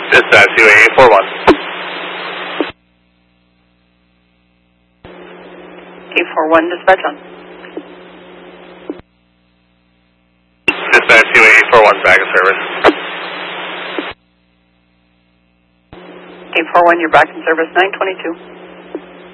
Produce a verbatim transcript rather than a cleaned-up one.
Dispatch U A eight four one. eight four one, dispatch on. Dispatch U A eight four one, back in service. eight four one, you're back in service, nine twenty-two.